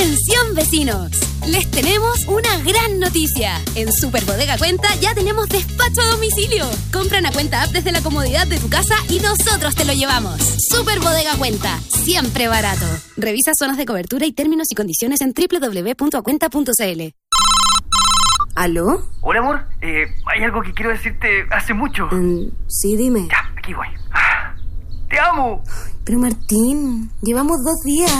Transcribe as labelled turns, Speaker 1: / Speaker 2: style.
Speaker 1: ¡Atención, vecinos! Les tenemos una gran noticia. En Super Bodega Cuenta ya tenemos despacho a domicilio. Compra una Cuenta App desde la comodidad de tu casa y nosotros te lo llevamos. Super Bodega Cuenta, siempre barato. Revisa zonas de cobertura y términos y condiciones en www.acuenta.cl.
Speaker 2: ¿Aló?
Speaker 3: Hola, amor. Hay algo que quiero decirte hace mucho.
Speaker 2: Sí, dime.
Speaker 3: Ya, aquí voy. ¡Te amo!
Speaker 2: Pero Martín, llevamos 2 días.